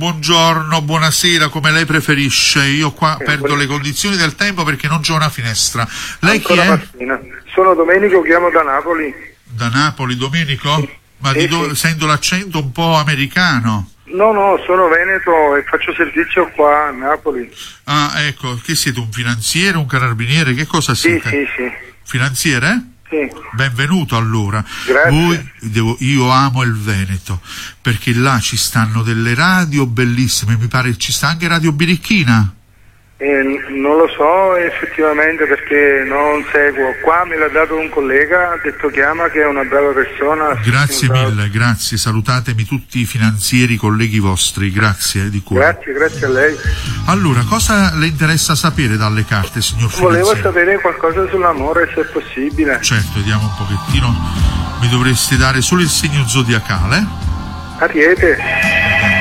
Buongiorno, buonasera, come lei preferisce. Io qua perdo le condizioni del tempo perché non c'è una finestra. Lei chi è? Mattina. Sono Domenico, chiamo da Napoli. Da Napoli, Domenico? Sì. Ma sento l'accento un po' americano. No, sono veneto e faccio servizio qua a Napoli. Ah, ecco, che siete, un finanziere, un carabiniere? Che cosa siete? Sì. Finanziere? Sì. Benvenuto allora. Grazie. Io amo il Veneto perché là ci stanno delle radio bellissime, mi pare ci sta anche Radio Birichina. Non lo so effettivamente perché non seguo. Qua me l'ha dato un collega, ha detto chiama, che è una brava persona. Grazie mille, grazie, salutatemi tutti i finanzieri, colleghi vostri, grazie di cuore. Grazie a lei. Allora, cosa le interessa sapere dalle carte, signor finanziere? Volevo sapere qualcosa sull'amore, se è possibile. Certo, vediamo un pochettino. Mi dovresti dare solo il segno zodiacale. Ariete.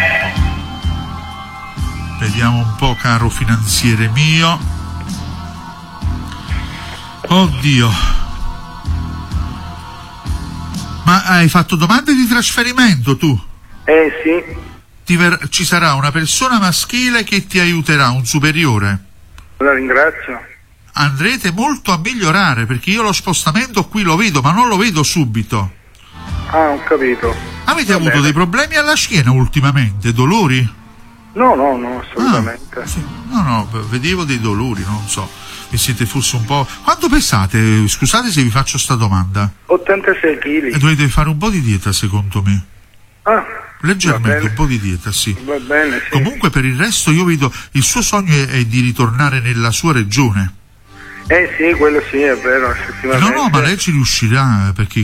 Vediamo un po', caro finanziere mio. Oddio. Ma hai fatto domande di trasferimento tu? Sì. Ci sarà una persona maschile che ti aiuterà, un superiore. La ringrazio. Andrete molto a migliorare perché io lo spostamento qui lo vedo, ma non lo vedo subito. Ah, ho capito. Avete avuto dei problemi alla schiena ultimamente? Dolori? No, assolutamente. Sì. No, vedevo dei dolori, non so. Vi siete forse un po'... Quanto pesate? Scusate se vi faccio sta domanda. 86 kg. E dovete fare un po' di dieta, secondo me. Ah, leggermente, un po' di dieta, sì. Va bene, sì. Comunque per il resto io vedo... Il suo sogno è di ritornare nella sua regione. Sì, quello sì, è vero, effettivamente. No, ma lei ci riuscirà, perché